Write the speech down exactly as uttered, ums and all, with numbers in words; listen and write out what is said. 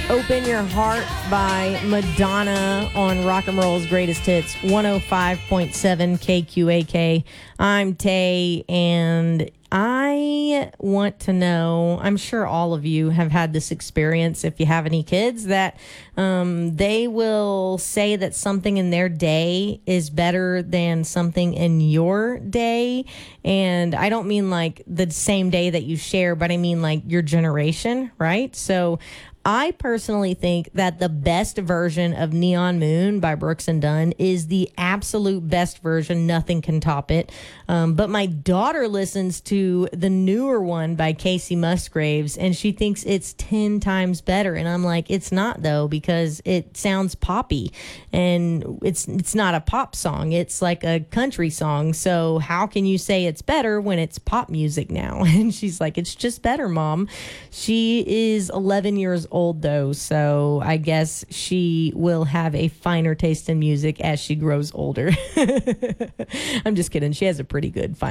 Open Your Heart by Madonna on Rock and Roll's Greatest Hits, one oh five point seven K Q A K. I'm Tay, and I want to know, I'm sure all of you have had this experience if you have any kids, that um, they will say that something in their day is better than something in your day. And I don't mean like the same day that you share, but I mean like your generation, right? So I personally think that the best version of Neon Moon by Brooks and Dunn is the absolute best version. Nothing can top it. Um, but my daughter listens to the newer one by Casey Musgraves, and she thinks it's ten times better. And I'm like, it's not, though, because it sounds poppy, and it's it's not a pop song. It's like a country song. So how can you say it's better when it's pop music now? And she's like, it's just better, Mom. She is eleven years old. old though, so I guess she will have a finer taste in music as she grows older. I'm just kidding. She has a pretty good fine